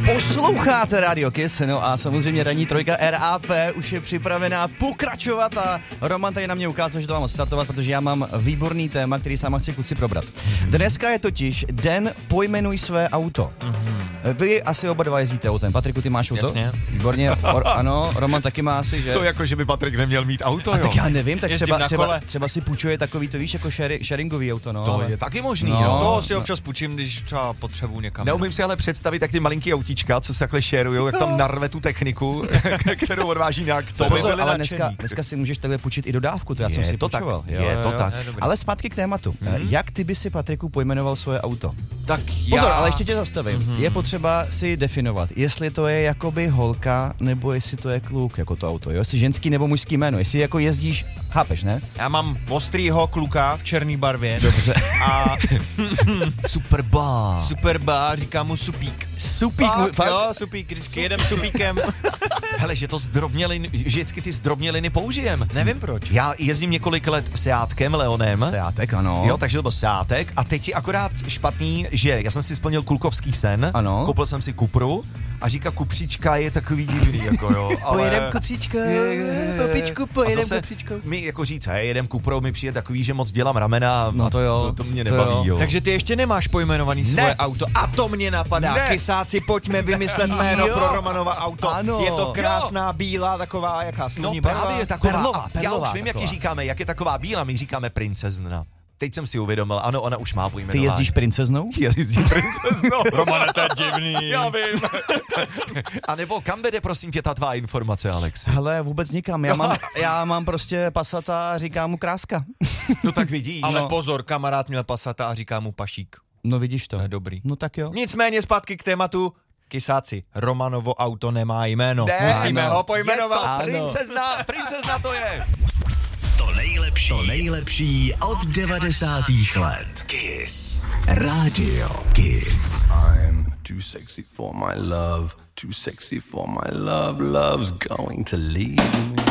Posloucháte Radio Kiss, no a samozřejmě ranní trojka RAP už je připravená pokračovat a Roman tady na mě ukázal, že to mám startovat, protože já mám výborný téma, který sama chci kluci probrat. Dneska je totiž den pojmenuj své auto. Vy asi oba dva jezdíte autem. Patriku, ty máš auto? Jasně. Výborně, ano, Roman taky má asi, že? To jako, že by Patrik neměl mít auto, A jo? tak já nevím, tak třeba si půjčuje takový, to víš, jako sharingový auto, no. To je taky možný, No. jo? To si občas půjčím, když třeba potřebuji někam. Neumím si ale představit, jak ty malinký autíčka, co se takhle šerujou, jak tam narve tu techniku, kterou odváží na akce. Pozor, ale dneska si můžeš takhle půjčit i dodávku, to já jsem si to tak, půjčoval. je to tak. Ale zpátky k tématu. Jak ty by si, Patriku, pojmenoval svoje auto? Tak Pozor, ale ještě tě zastavím. Je potřeba si definovat, jestli to je jakoby holka, nebo jestli to je kluk, jako to auto, jo? Jestli ženský nebo mužský jméno, jestli jako jezdíš, chápeš, ne? Já mám ostrýho kluka v černý barvě. Dobře. A Superba. Superba, říkám mu supík. Supík, Fakt? Jo, supík, vždycky jedem supíkem. Hele, že to zdrobněliny, že vždycky ty zdrobněliny použijem. Nevím proč. Já jezdím několik let Seátkem, Leonem. Seátek, ano. Jo, takže to byl Seátek a teď je akorát špatný, že já jsem si splnil klukovský sen, Ano. koupil jsem si Cupru a říká kupříčka je takový divný, jako jo. Ale... Pojedem kupříčkou, papičku, pojedem kupříčkou. Mi jako říct, hej, jedem Cuprou, mi přijde takový, že moc dělám ramena, No to jo, to mě to nebaví, jo. Takže ty ještě nemáš pojmenovaný svoje auto. A to mě napadá. Ne. Kysáci, pojďme vymyslet jméno pro Romanova auto. Ano. Je to krásná, bílá, taková, jaká No sluní barva. právě taková, Perlová, já už perlová vím, jak taková. ji říkáme, jak je taková bílá, my říkáme princezna. Teď jsem si uvědomil, ano, ona už má pojmenování. Ty jezdíš princeznou? Já jezdím princeznou. Romane, to je divný. Já vím. A nebo kam vede, prosím tě, ta tvá informace, Alex? Hele, vůbec nikam. Já mám prostě Passata a říkám mu kráska. No tak vidíš. Ale No. pozor, kamarád měl Passata a říká mu Pašík. No vidíš to. To je dobrý. No tak jo. Nicméně zpátky k tématu. Kysáci, Romanovo auto nemá jméno. Ne, Musíme ano. ho pojmenovat. Je to princezna to je. To nejlepší od 90. let. Kiss. Radio Kiss. I'm too sexy for my love, too sexy for my love, love's going to leave me.